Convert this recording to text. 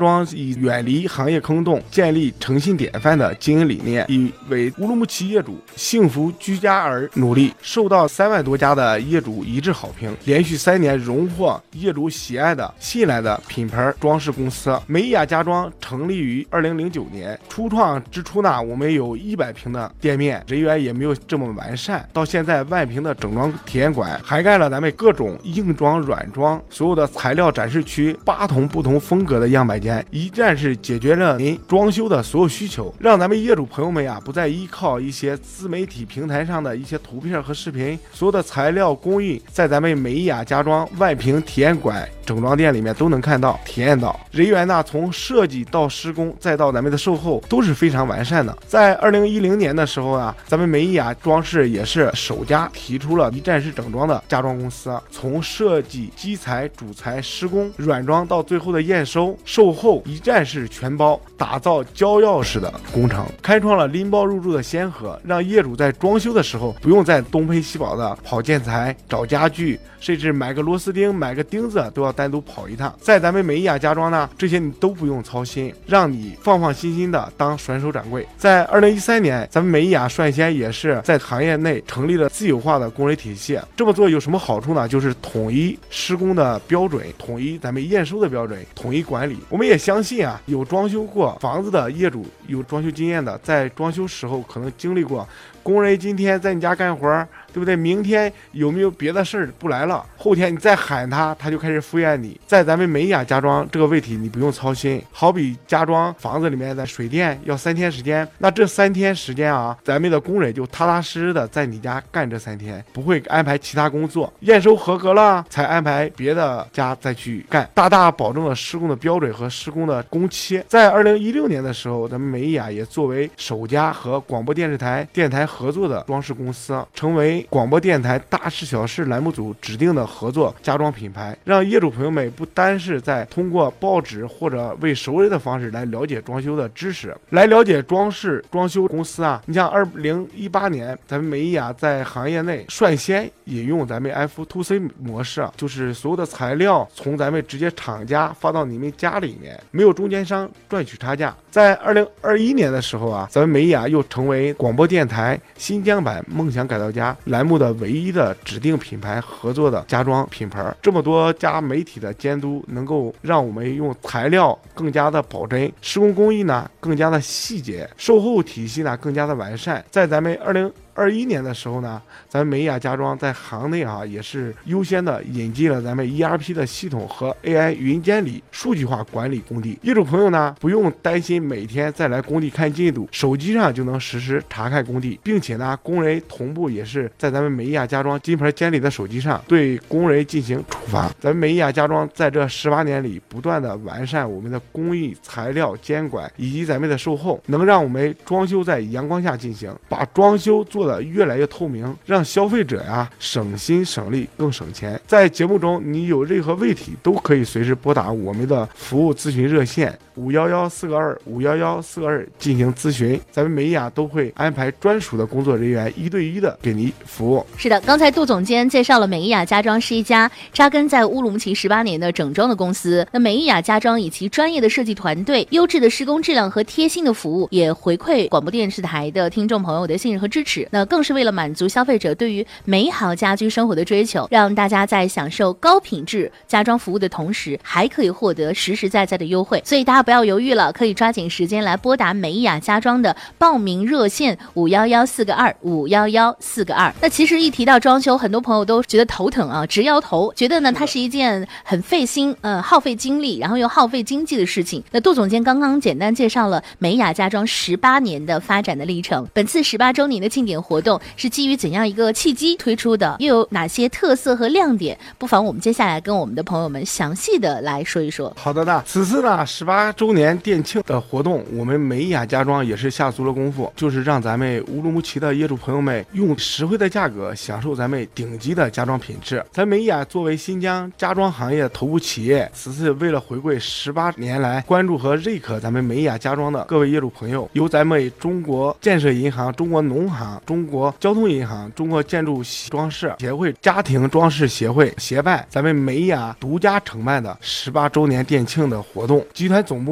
庄以远离行业坑洞，建立诚信典范的经营理念，以为乌鲁木齐业主幸福居家而努力，受到3万多家的业主一致好评，连续3年荣获业主喜爱的信赖的品牌装饰公司。美雅家装成立于2009年，初创之初呢，我们有100平的店面，人员也没有这么完善，到现在万平的整装体验馆，涵盖了咱们各种硬装软装，所有的材料展示区，8种不同风格的样板间，一站式解决了您装修的所有需求，让咱们业主朋友们不再依靠一些自媒体平台上的一些图片和视频，所有的材料供应在咱们美雅家装万平体验馆整装店里面都能看到体验到。人员呢，从设计到施工再到咱们的售后都是非常完善的。在2010年的时候啊，咱们美雅装饰也是首家提出了一站式整装的家装公司，从设计、基材、主材、施工、软装到最后的验收、售后一站式全包，打造交钥匙的工程，开创了拎包入住的先河，让业主在装修的时候不用再东奔西跑的跑建材、找家具，甚至买个螺丝钉、买个钉子都要单独跑一趟。在咱们美雅家装呢，这些你都不用操心，让你放放心心的当甩手掌柜。在2013年，咱们美雅率先也是在行业内成立了自有化的工人体系。这么做有什么好处呢？就是统一施工的标准，统一咱们验收的标准，统一管理。我们也相信啊，有装修过房子的业主，有装修经验的，在装修时候可能经历过工人今天在你家干活，对不对？明天有没有别的事儿不来了，后天你再喊他，他就开始敷衍你。在咱们美雅家装这个问题你不用操心，好比家装房子里面的水电要3天时间，那这3天时间啊，咱们的工人就踏踏实实的在你家干这3天，不会安排其他工作，验收合格了才安排别的家再去干，大大保证了施工的标准和施工的工期。在2016年的时候，咱们美雅也作为首家和广播电视台电台合作的装饰公司，成为广播电台大事小事栏目组指定的合作家装品牌，让业主朋友们不单是在通过报纸或者为熟人的方式来了解装修的知识，来了解装修公司啊。你像2018年，咱们美雅在行业内率先引用咱们 F2C 模式，就是所有的材料从咱们直接厂家发到你们家里面，没有中间商赚取差价。在2021年的时候啊，咱们美雅又成为广播电台新疆版梦想改造家栏目的唯一的指定品牌合作的家装品牌。这么多家媒体的监督，能够让我们用材料更加的保真，施工工艺呢更加的细节，售后体系呢更加的完善。在咱们2021年的时候呢，咱们美雅家装在行内啊也是优先的引进了咱们 ERP 的系统和 AI 云监理数据化管理工地。业主朋友呢不用担心每天再来工地看进度，手机上就能实时查看工地，并且呢工人同步也是在咱们美雅家装金牌监理的手机上对工人进行处罚。咱们美雅家装在这18年里不断的完善我们的工艺、材料监管以及咱们的售后，能让我们装修在阳光下进行，把装修做得越来越透明，让消费者省心省力更省钱。在节目中你有任何问题都可以随时拨打我们的服务咨询热线511-422-511-422进行咨询，咱们美雅都会安排专属的工作人员1对1的给您服务。 是的，刚才杜总监介绍了美雅家装是一家扎根在乌鲁木齐18年的整装的公司。那美雅家装以其专业的设计团队、优质的施工质量和贴心的服务，也回馈广播电视台的听众朋友的信任和支持。那更是为了满足消费者对于美好家居生活的追求，让大家在享受高品质家装服务的同时，还可以获得实实在在的优惠。所以大家不要犹豫了，可以抓紧时间来拨打美雅家装的报名热线511-422-511-422。那其实一提到装修，很多朋友都觉得头疼啊，直摇头，觉得呢它是一件很费心、耗费精力，然后又耗费经济的事情。那杜总监刚刚简单介绍了美雅家装18年的发展的历程，本次18周年的庆典活动是基于怎样一个契机推出的，又有哪些特色和亮点？不妨我们接下来跟我们的朋友们详细的来说一说。 好的呢，此次呢18周年店庆的活动，我们美雅家装也是下足了功夫，就是让咱们乌鲁木齐的业主朋友们用实惠的价格享受咱们顶级的家装品质。咱美雅作为新疆家装行业头部企业，此次为了回馈18年来关注和认可咱们美雅家装的各位业主朋友，由咱们中国建设银行、中国农行、中国交通银行、中国建筑装饰协会、家庭装饰协会协办咱们美雅独家承办的18周年店庆的活动。集团总部